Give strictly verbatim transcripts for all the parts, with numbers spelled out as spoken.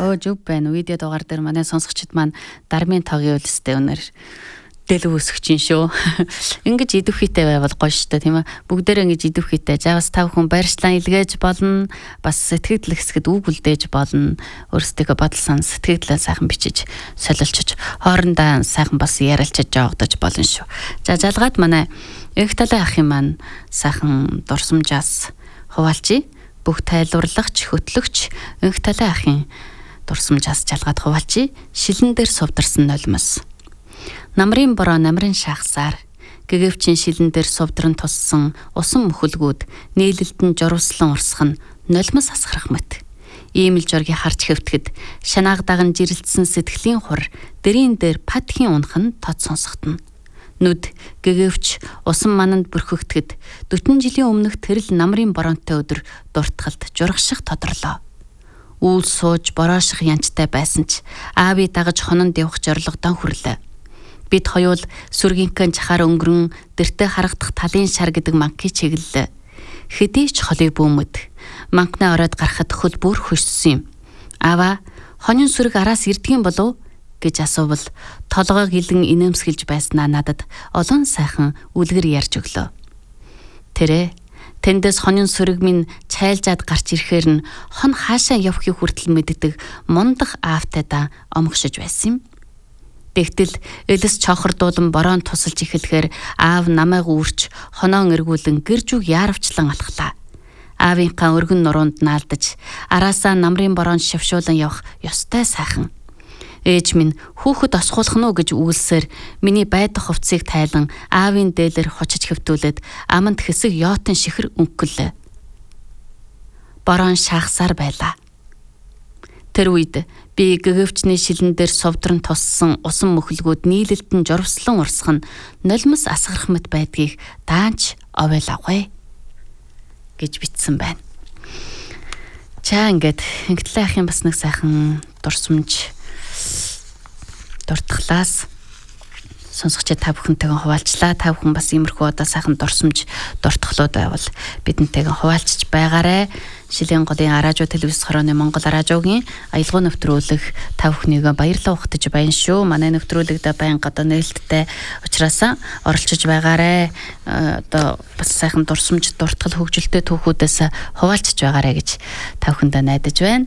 Оо зүг байна. Видео дугаар дээр манай сонсогчид маань дармын тогийн үлстэй өнөр дэлгүү өсгөж ин шүү. Ингэж идэвхийтэй байвал гоё шүү дээ, тийм ээ. Бүгдээрээ ингэж идэвхийтэй. Жаас тав хүн байршлаа илгээж болно. Бас сэтгэл хэсгэд үг үлдээж болно. Өөрсдөө бодол сан сэтгэлээ сайхан бичиж, солилчиж, хоорондоо сайхан бас ярилцаж жоогдож болно шүү. За жалгаад манай их талын ах юм маань сайхан дурсамжаас хуваалчи. Бүх тайлбарлагч, хөтлөгч их талын ахын дурсамжаас жалгаад хуваалчи. Шилэн дээр сувдарсан нулимс. Намрын бороо намрын шахсаар гэгэвчин шилэн дээр сувдран туссан усан мөхөлгүүд нийлэлтэн журвслан урсах нь нулимс асгарах мэт. Ийм л жургийг харж хэвтгэд шанаагдаган жирэлдсэн сэтгэлийн хур дэрийн дээр падхийн унах нь тод сонсогдно. Нүд гэгэвч усан мананд бүрхэгдэхэд дөрвөн жилийн өмнөх тэрл намрын боронтой өдөр дуртгалд жургаших тодорлоо. Үүл сууж борооших янчтай байсан ч аавыг дагаж хононд явах зорилгодоо хүрлээ. Бид хоёул сүргийнхэн чахаар өнгөрөн дэртэ харагдах талын шар гэдэг манкийг чиглэлээ. Хэдий ч холыг бүүмэд манкнаа ороод гарахад хөл бүр хөшсөн юм. Аава, хонин сүрэг араас ирдгийм болов гэж асуувал толгойг илэн инээмсгэлж байснаа надад олон сайхан үлгэр ярьж өглөө. Тэрэ тэндээс хонин сүрэг минь чайлжаад гарч ирэхээр нь хон хаашаа явахыг хүртэл мэддэг мундах аавтайдаа омгшиж байсан юм. Тэгтэл элэс чохордуулан бороонд тусалж эхлэхээр аав намайг үүрч хоноон эргүүлэн гэржүг яарвчлан алхлаа. Аавынхаа өргөн нуруунд наалдаж араасаа намрын бороонд шавшуулан явах ёстой сайхан. Ээж минь хүүхэд осгуулах нь уу гэж үйлсээр миний байдах хувцсыг тайлан аавын дээлэр хочиж хэвтүүлээд аманд хэсэг ёотон шихэр өнгөлөө. Бороон шахсаар байлаа. Тэр үед би гэгэвчний шилэн дээр сувдран туссан усан мөхөлгүүд нийлэлтэн журвслан урсах нь нулимс асгарах мэт байдгийг даанч овойлавгай гэж бичсэн байна. За ингээд ингээдлээ ах юм бас нэг сайхан дурсамж дуртглаас сонсогчид та бүхэнтэйгээ хуваалцлаа. Та бүхэн бас иймэрхүү одоо сайхан дурсамж дуртглууд байвал бидэнтэйгээ хуваалцж байгаарэ. Шилийн голын Аражуу телевиз хорооны Монгол Аражуугийн аялал нэвтрүүлэг та бүхнийгээ баярлалаа ухтаж байна шүү. Манай нэвтрүүлэгдээ байнга одоо нээлттэй учраас оролцож байгаарэ. Одоо бас сайхан дурсамж дуртгал хөгжилтэй түүхүүдээс хуваалцж байгаарэ гэж та бүхэндээ найдаж байна.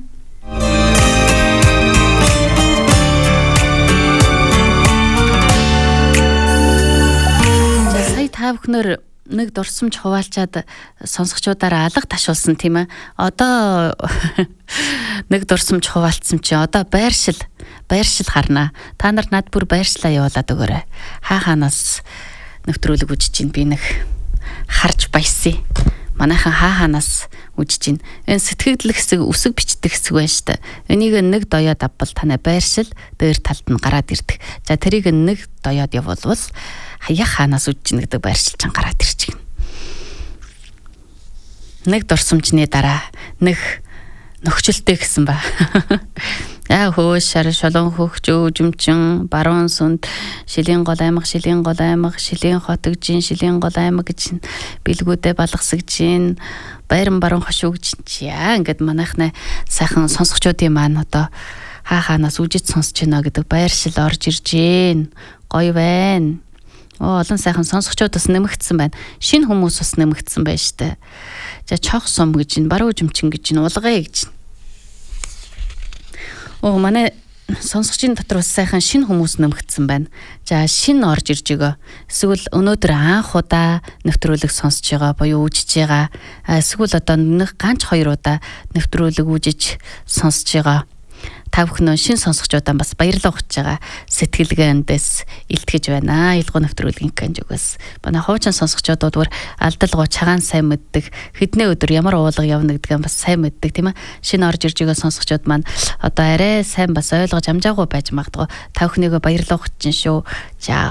Та бүхнэр нэг дурсамж хуваалцаад сонсогчдаараа алга ташуулсан тийм ээ. Одоо нэг дурсамж хуваалцсан чи одоо байршил байршил харна. Та нар над бүр байршлаа явуулаад өгөөрэй. Хаа хаанаас нэвтрүүлэг үзэж чинь би нэг харж баясъя. Манайхан хаа хаанаас үзэж чинь энэ сэтгэл хэсэг үсэг бичдэг хэсэг байна штэ. Энийг нэг доёод авбал танай байршил дээр талд нь гараад ирдэг. За тэрийг нэг доёод явуулвал хаяа хаанаас үдж нэгдэг байршилчан гараад ирчих. Нэг дурсамжны дараа нэг нөхцөлтэй гэсэн ба. Яа хөөш шар шолон хөгч өвжмчин баруун сүнд шилийн гол аймаг шилийн гол аймаг шилийн хотгжин шилийн гол аймаг гэж бэлгүүдээ балгасгжин байран баруун хошуугч яа ингээд манайхнаа сайхан сонсогчдын маань одоо хаа хаанаас үжиж сонсож байна гэдэг байршил орж ирж гин гоё байна. Олон сайхан сонсогчдод бас нэмэгдсэн байна. Шинэ хүмүүс бас нэмэгдсэн байна штэ. За чох сум гэж ин баруун жимчин гэж ин улгая гэж. Оо манай сонсогчийн дотор бас сайхан шинэ хүмүүс нэмэгдсэн байна. За шинэ орж ирж байгаа. Эсвэл өнөөдөр анх удаа нэвтрүүлэг сонсож байгаа буюу үзэж байгаа. Эсвэл одоо нэг ганц хоёр удаа нэвтрүүлэг үзэж сонсож байгаа. Та бүхэн шин сонсогчдаа бас баярлалаа ухаж байгаа сэтгэлгээндээс илтгэж байна. Илгоо нэвтрүүлгийн канжугаас манай хуучин сонсогчдод бүр алдалгоо чагаан сайн мэддэг хэднээ өдөр ямар уулга явна гэдгээ бас сайн мэддэг тийм ээ. Шинэ орж ирж байгаа сонсогчдод маань одоо арай сайн бас ойлгож амжаагүй байж магадгүй. Та бүхнийгээ баярлалаа ухаж чинь шүү. За